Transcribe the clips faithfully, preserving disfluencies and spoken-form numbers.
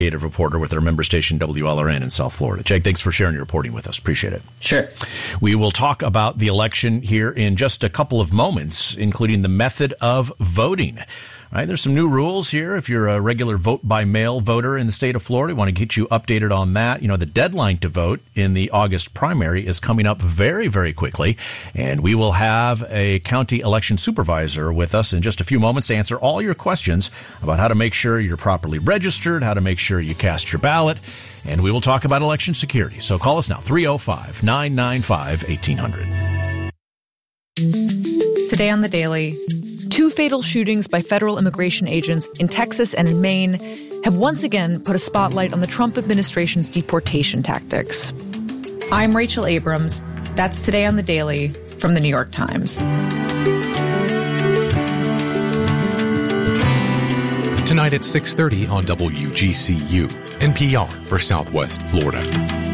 reporter with our member station W L R N in South Florida. Jake, thanks for sharing your reporting with us. Appreciate it. Sure. We will talk about the election here in just a couple of moments, including the method of voting. All right, there's some new rules here. If you're a regular vote-by-mail voter in the state of Florida, we want to get you updated on that. You know, the deadline to vote in the August primary is coming up very, very quickly, and we will have a county election supervisor with us in just a few moments to answer all your questions about how to make sure you're properly registered, how to make sure you cast your ballot, and we will talk about election security. So call us now, three oh five, nine nine five, eighteen hundred. Today on The Daily, two fatal shootings by federal immigration agents in Texas and in Maine have once again put a spotlight on the Trump administration's deportation tactics. I'm Rachel Abrams. That's Today on The Daily from The New York Times. Tonight at six thirty on W G C U, N P R for Southwest Florida.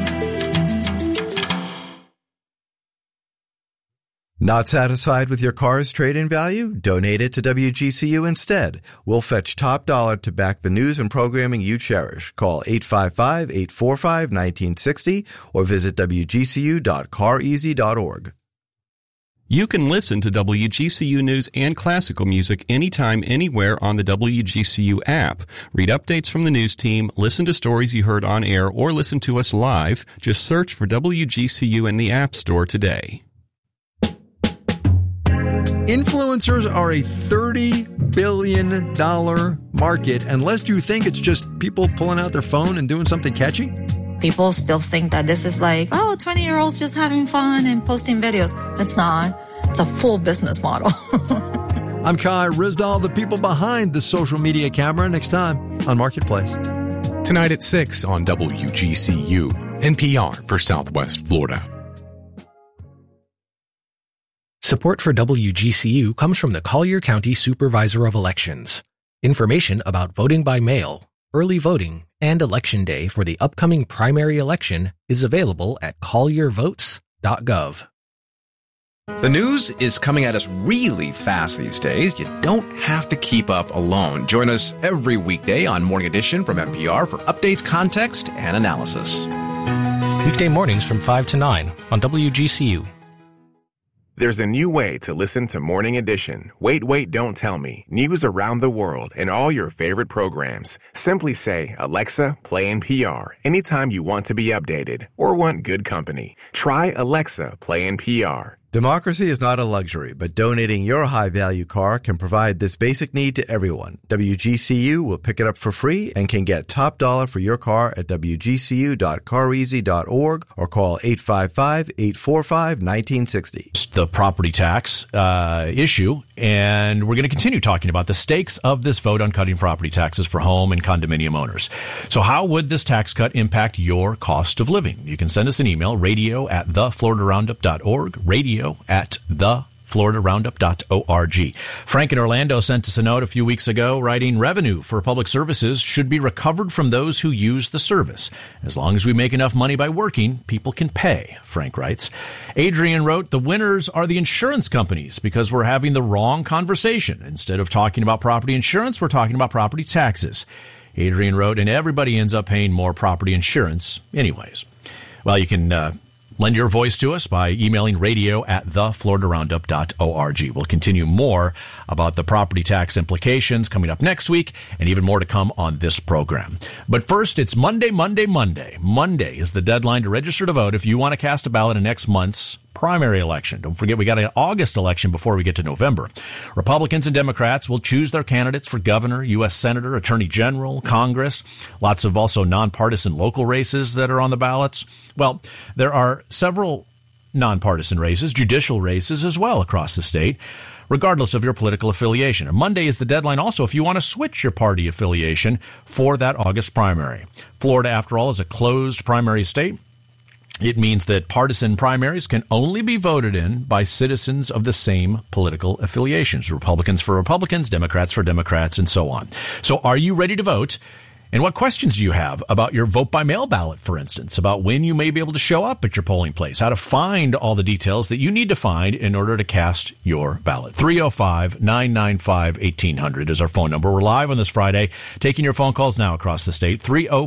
Not satisfied with your car's trade-in value? Donate it to W G C U instead. We'll fetch top dollar to back the news and programming you cherish. Call eight five five, eight four five, one nine six zero or visit w g c u dot car easy dot org. You can listen to W G C U News and classical music anytime, anywhere on the W G C U app. Read updates from the news team, listen to stories you heard on air, or listen to us live. Just search for W G C U in the App Store today. Influencers are a thirty billion dollars market, unless you think it's just people pulling out their phone and doing something catchy. People still think that this is like, oh, twenty-year-olds just having fun and posting videos. It's not. It's a full business model. I'm Kai Rizdal, the people behind the social media camera, next time on Marketplace. Tonight at six on W G C U, N P R for Southwest Florida. Support for W G C U comes from the Collier County Supervisor of Elections. Information about voting by mail, early voting, and Election Day for the upcoming primary election is available at collier votes dot gov. The news is coming at us really fast these days. You don't have to keep up alone. Join us every weekday on Morning Edition from N P R for updates, context, and analysis. Weekday mornings from five to nine on W G C U. There's a new way to listen to Morning Edition. Wait, wait, don't tell me. News around the world and all your favorite programs. Simply say, Alexa, play N P R anytime you want to be updated or want good company. Try Alexa, play N P R. Democracy is not a luxury, but donating your high-value car can provide this basic need to everyone. W G C U will pick it up for free and can get top dollar for your car at w g c u dot car easy dot org or call eight five five, eight four five, one nine six zero. The property tax uh, issue, and we're going to continue talking about the stakes of this vote on cutting property taxes for home and condominium owners. So how would this tax cut impact your cost of living? You can send us an email, radio at the florida roundup dot org, radio at the florida roundup dot org. Frank in Orlando sent us a note a few weeks ago writing, revenue for public services should be recovered from those who use the service. As long as we make enough money by working, people can pay, Frank writes. Adrian wrote, the winners are the insurance companies because we're having the wrong conversation. Instead of talking about property insurance, we're talking about property taxes. Adrian wrote, and everybody ends up paying more property insurance anyways. Well, you can uh, lend your voice to us by emailing radio at the florida roundup dot org. We'll continue more about the property tax implications coming up next week and even more to come on this program. But first, it's Monday, Monday, Monday. Monday is the deadline to register to vote if you want to cast a ballot in next month's primary election. Don't forget, we got an August election before we get to November. Republicans and Democrats will choose their candidates for governor, U S senator, attorney general, Congress. Lots of also nonpartisan local races that are on the ballots. Well, there are several nonpartisan races, judicial races as well across the state, regardless of your political affiliation. And Monday is the deadline also if you want to switch your party affiliation for that August primary. Florida, after all, is a closed primary state. It means that partisan primaries can only be voted in by citizens of the same political affiliations. Republicans for Republicans, Democrats for Democrats, and so on. So are you ready to vote? And what questions do you have about your vote by mail ballot, for instance, about when you may be able to show up at your polling place, how to find all the details that you need to find in order to cast your ballot. three oh five, nine nine five, eighteen hundred is our phone number. We're live on this Friday, taking your phone calls now across the state. three oh